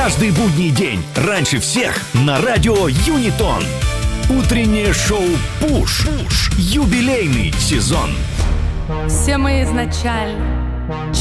Каждый будний день раньше всех на радио Юнитон. Утреннее шоу «Пуш». Юбилейный сезон. Все мы изначально